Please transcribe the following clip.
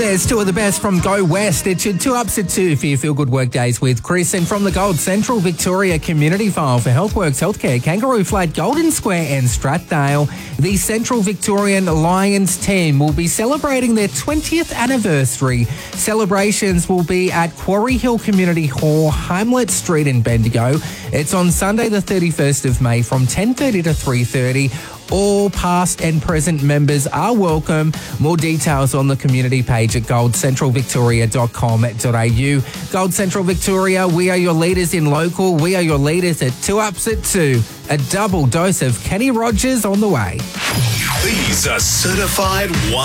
There's two of the best from Go West. It's your 2 Ups at 2 for your Feel Good Work Days with Chris. And from the Gold Central Victoria Community File for Healthworks Healthcare, Kangaroo Flat, Golden Square and Strathdale, the Central Victorian Lions team will be celebrating their 20th anniversary. Celebrations will be at Quarry Hill Community Hall, Heimlet Street in Bendigo. It's on Sunday the 31st of May from 10:30 to 3:30. All past and present members are welcome. More details on the community page at goldcentralvictoria.com.au. Gold Central Victoria, we are your leaders in local. We are your leaders at 2 Ups at 2. A double dose of Kenny Rogers on the way. These are certified